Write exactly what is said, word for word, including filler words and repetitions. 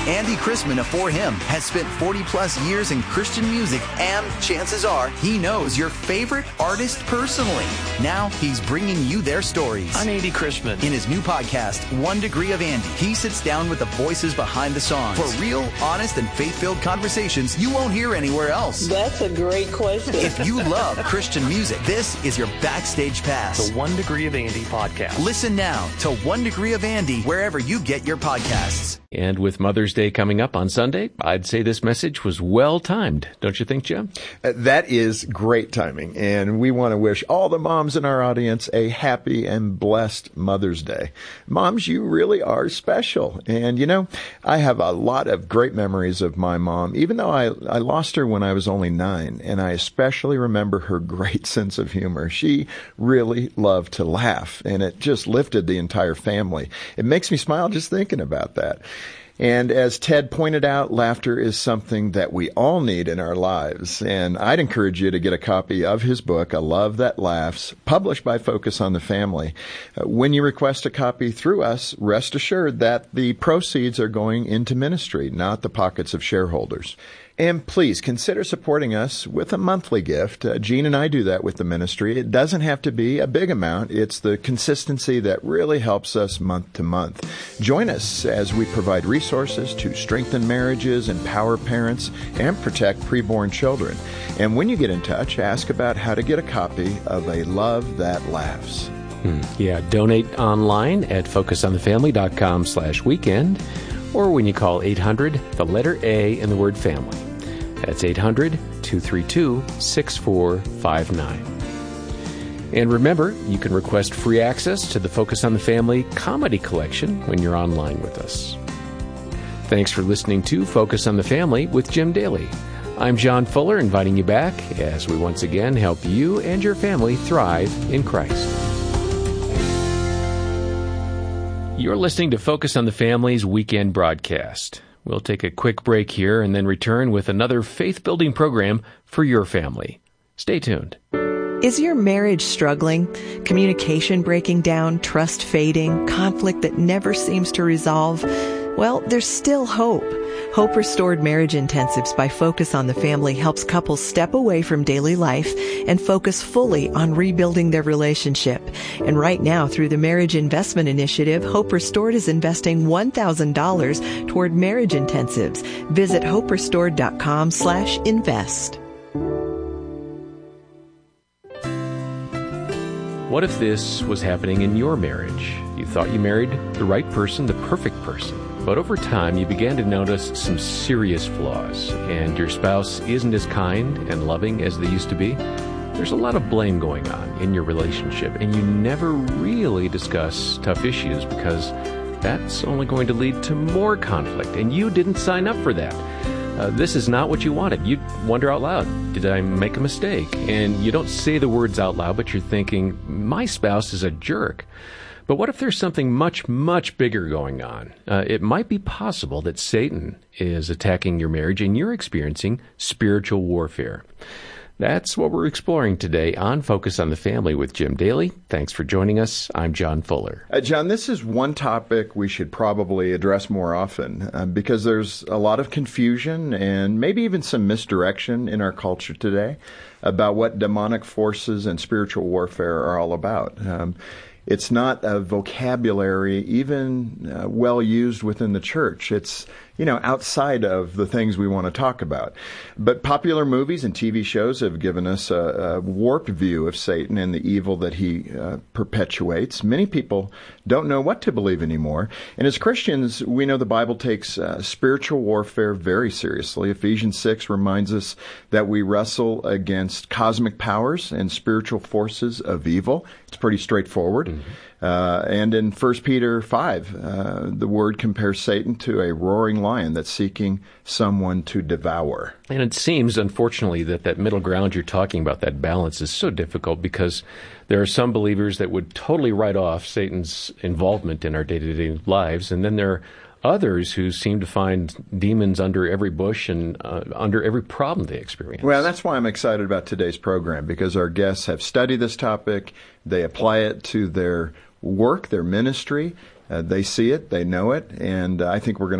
Andy Chrisman afore him has spent forty plus years in Christian music, and chances are he knows your favorite artist personally. Now he's bringing you their stories. I'm Andy Chrisman. In his new podcast, One Degree of Andy, he sits down with the voices behind the songs for real, honest, and faith-filled conversations you won't hear anywhere else. That's a great question. If you love Christian music, this is your backstage pass. The One Degree of Andy podcast. Listen now to One Degree of Andy wherever you get your podcasts. And with Mother's Day coming up on Sunday, I'd say this message was well-timed. Don't you think, Jim? Uh, that is great timing. And we want to wish all the moms in our audience a happy and blessed Mother's Day. Moms, you really are special. And, you know, I have a lot of great memories of my mom, even though I, I lost her when I was only nine. And I especially remember her great sense of humor. She really loved to laugh, and it just lifted the entire family. It makes me smile just thinking about that. And as Ted pointed out, laughter is something that we all need in our lives. And I'd encourage you to get a copy of his book, A Love That Laughs, published by Focus on the Family. Uh, when you request a copy through us, rest assured that the proceeds are going into ministry, not the pockets of shareholders. And please consider supporting us with a monthly gift. Uh, Gene and I do that with the ministry. It doesn't have to be a big amount. It's the consistency that really helps us month to month. Join us as we provide resources to strengthen marriages, empower parents, and protect preborn children. And when you get in touch, ask about how to get a copy of A Love That Laughs. Hmm. Yeah, donate online at focusonthefamily.com slash weekend, or when you call eight hundred, the letter A and the word family. That's eight hundred, two three two, six four five nine. And remember, you can request free access to the Focus on the Family comedy collection when you're online with us. Thanks for listening to Focus on the Family with Jim Daly. I'm John Fuller, inviting you back as we once again help you and your family thrive in Christ. You're listening to Focus on the Family's weekend broadcast. We'll take a quick break here and then return with another faith-building program for your family. Stay tuned. Is your marriage struggling? Communication breaking down, trust fading, conflict that never seems to resolve? Well, there's still hope. Hope Restored Marriage Intensives by Focus on the Family helps couples step away from daily life and focus fully on rebuilding their relationship. And right now, through the Marriage Investment Initiative, Hope Restored is investing one thousand dollars toward marriage intensives. Visit hoperestored.com slash invest. What if this was happening in your marriage? You thought you married the right person, the perfect person. But over time, you began to notice some serious flaws, and your spouse isn't as kind and loving as they used to be. There's a lot of blame going on in your relationship, and you never really discuss tough issues because that's only going to lead to more conflict, and you didn't sign up for that. Uh, this is not what you wanted. You wonder out loud, did I make a mistake? And you don't say the words out loud, but you're thinking, my spouse is a jerk. But what if there's something much, much bigger going on? Uh, it might be possible that Satan is attacking your marriage and you're experiencing spiritual warfare. That's what we're exploring today on Focus on the Family with Jim Daly. Thanks for joining us. I'm John Fuller. Uh, John, this is one topic we should probably address more often uh, because there's a lot of confusion and maybe even some misdirection in our culture today about what demonic forces and spiritual warfare are all about. Um, It's not a vocabulary even uh, well used within the church. It's, you know, outside of the things we want to talk about. But popular movies and T V shows have given us a, a warped view of Satan and the evil that he uh, perpetuates. Many people don't know what to believe anymore. And as Christians, we know the Bible takes uh, spiritual warfare very seriously. Ephesians six reminds us that we wrestle against cosmic powers and spiritual forces of evil. It's pretty straightforward. Mm-hmm. Uh, and in First Peter five, uh, the word compares Satan to a roaring lion that's seeking someone to devour. And it seems, unfortunately, that that middle ground you're talking about, that balance, is so difficult because there are some believers that would totally write off Satan's involvement in our day-to-day lives, and then there are others who seem to find demons under every bush and uh, under every problem they experience. Well, that's why I'm excited about today's program, because our guests have studied this topic, they apply it to their work, their ministry, uh, they see it, they know it, and uh, I think we're going